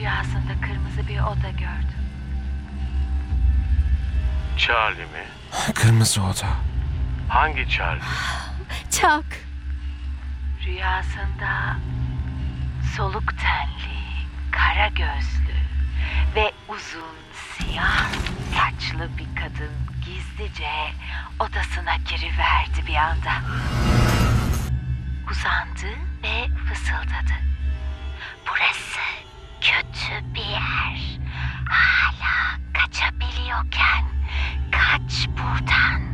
Rüyasında kırmızı bir oda gördü. Charlie mi? Kırmızı oda. Hangi Charlie? Chuck. Rüyasında soluk tenli, kara gözlü ve uzun siyah saçlı bir kadın gizlice odasına giriverdi bir anda. Uzandı ve fısıldadı. Burası kötü bir yer. Hala kaçabiliyorken kaç buradan.